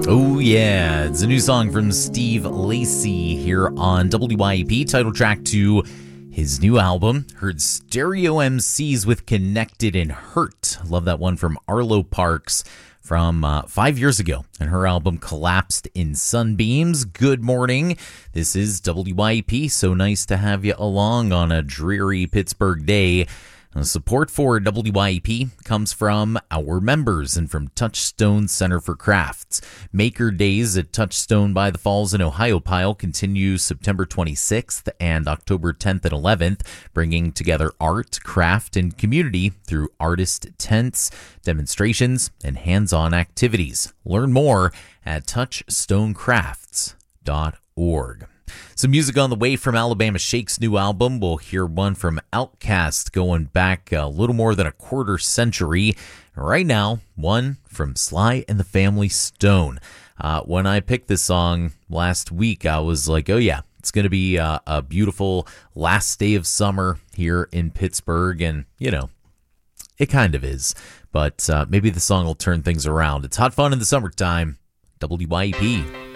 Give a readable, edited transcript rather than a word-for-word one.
Oh yeah, it's a new song from Steve Lacy here on WYEP, title track to his new album. Heard Stereo MCs with Connected and Hurt. Love that one from Arlo Parks from 5 years ago, and her album Collapsed in Sunbeams. Good morning. This is WYEP. So nice to have you along on a dreary Pittsburgh day. Support for WYEP comes from our members and from Touchstone Center for Crafts. Maker Days at Touchstone by the Falls in Ohiopyle continue September 26th and October 10th and 11th, bringing together art, craft, and community through artist tents, demonstrations, and hands-on activities. Learn more at touchstonecrafts.org. Some music on the way from Alabama Shake's new album. We'll hear one from Outkast going back a little more than a quarter century. Right now, one from Sly and the Family Stone. When I picked this song last week, I was like, oh yeah, it's going to be a beautiful last day of summer here in Pittsburgh. And, you know, it kind of is. But maybe the song will turn things around. It's hot fun in the summertime. WYEP.